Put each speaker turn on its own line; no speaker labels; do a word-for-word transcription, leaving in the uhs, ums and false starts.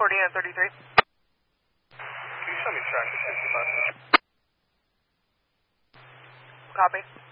forty and thirty-three.
Can you show me tractor sixty-five?
Copy.